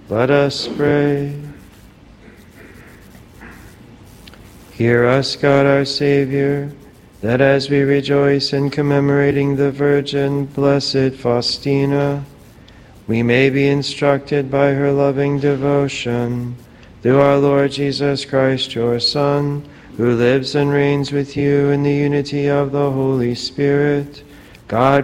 Let us pray. Hear us, God our Savior, that as we rejoice in commemorating the Virgin Blessed Faustina, we may be instructed by her loving devotion, through our Lord Jesus Christ, your Son, who lives and reigns with you in the unity of the Holy Spirit, God